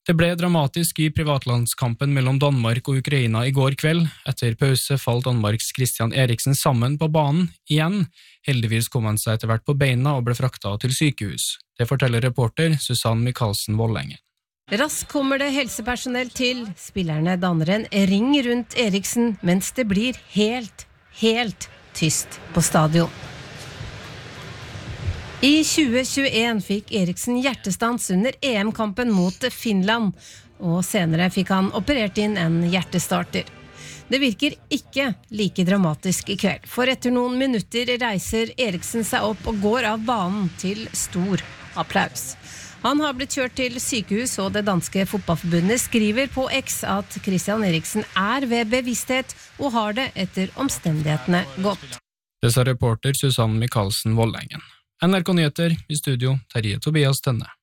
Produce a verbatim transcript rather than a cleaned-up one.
Det ble dramatisk i privatlandskampen mellom Danmark og Ukraina i går kveld. Etter pause falt Danmarks Christian Eriksen sammen på banen igjen. Heldigvis kom han seg etter hvert på beina og ble fraktet til sykehus. Det forteller reporter Susanne Michaelsen Vollengen. Raskt kommer det helsepersonell til. Spillerne danner en ring rundt Eriksen, mens det blir helt, helt tyst på stadion. I tjue tjueen fikk Eriksen hjertestans under E M-kampen mot Finland, og senere fikk han operert inn en hjertestarter. Det virker ikke like dramatisk i kveld, for etter noen minutter reiser Eriksen seg opp og går av banen til stor applaus. Han har blitt kjørt til sykehus, og det danske fotballforbundet skriver på X at Christian Eriksen er ved bevissthet og har det etter omstendighetene godt. Det sa reporter Susanne Michaelsen Vollengen. N R K Nyheter i studio, Terje Tobias Tønne.